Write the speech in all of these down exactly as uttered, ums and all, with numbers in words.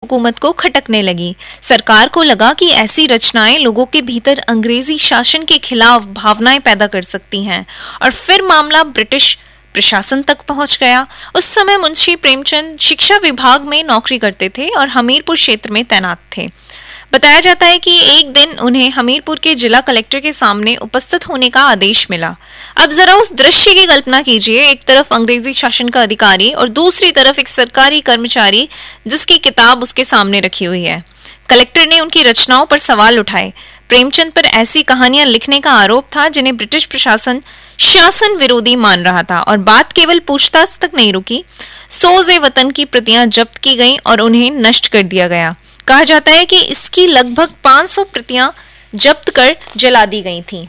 हुकूमत को खटकने लगी। सरकार को लगा कि ऐसी रचनाएं लोगों के भीतर अंग्रेजी शासन के खिलाफ भावनाएं पैदा कर सकती हैं, और फिर मामला ब्रिटिश प्रशासन तक पहुंच गया। उस समय मुंशी प्रेमचंद शिक्षा विभाग में नौकरी करते थे और हमीरपुर क्षेत्र में तैनात थे। बताया जाता है कि एक दिन उन्हें हमीरपुर के जिला कलेक्टर के सामने उपस्थित होने का आदेश मिला। अब जरा उस दृश्य की कल्पना कीजिए, एक तरफ अंग्रेजी शासन का अधिकारी और दूसरी तरफ एक सरकारी कर्मचारी जिसकी किताब उसके सामने रखी हुई है। कलेक्टर ने उनकी रचनाओं पर सवाल उठाए। प्रेमचंद पर ऐसी कहानियां लिखने का आरोप था जिन्हें ब्रिटिश प्रशासन शासन विरोधी मान रहा था, और बात केवल पूछताछ तक नहीं रुकी। सोज़े वतन की प्रतियां जब्त की गईं और उन्हें नष्ट कर दिया गया। कहा जाता है कि इसकी लगभग पाँच सौ प्रतियां जब्त कर जला दी गई थीं।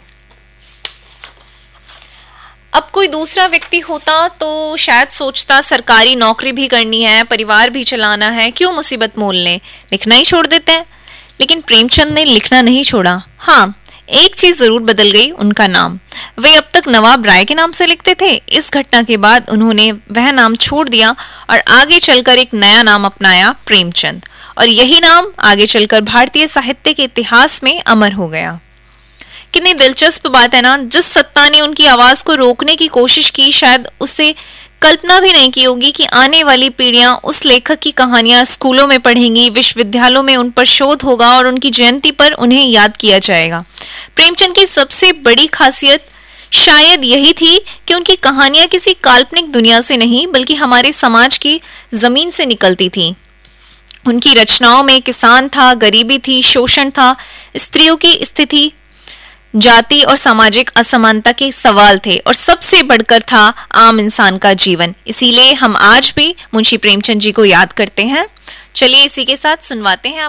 अब कोई दूसरा व्यक्ति होता तो शायद सोचता सरकारी नौकरी भी करनी है, परिवार भी चलाना है, क्यों मुसीबत मोल लें, लिखना ही छोड़ देते हैं। लेकिन प्रेमचंद ने लिखना नहीं छोड़ा। हाँ, एक चीज जरूर बदल गई, उनका नाम। वे अब तक नवाब राय के नाम से लिखते थे। इस घटना के बाद उन्होंने वह नाम छोड़ दिया और आगे चलकर एक नया नाम अपनाया, प्रेमचंद, और यही नाम आगे चलकर भारतीय साहित्य के इतिहास में अमर हो गया। कितनी दिलचस्प बात है ना। जिस सत्ता ने उनकी आवाज को रोकने की कोशिश की, शायद उसे कल्पना भी नहीं की होगी कि आने वाली पीढ़ियां उस लेखक की कहानियां स्कूलों में पढ़ेंगी, विश्वविद्यालयों में उन पर शोध होगा और उनकी जयंती पर उन्हें याद किया जाएगा। प्रेमचंद की सबसे बड़ी खासियत शायद यही थी कि उनकी कहानियां किसी काल्पनिक दुनिया से नहीं बल्कि हमारे समाज की जमीन से निकलती थी। उनकी रचनाओं में किसान था, गरीबी थी, शोषण था, स्त्रियों की स्थिति, जाति और सामाजिक असमानता के सवाल थे, और सबसे बढ़कर था आम इंसान का जीवन। इसीलिए हम आज भी मुंशी प्रेमचंद जी को याद करते हैं। चलिए इसी के साथ सुनवाते हैं आप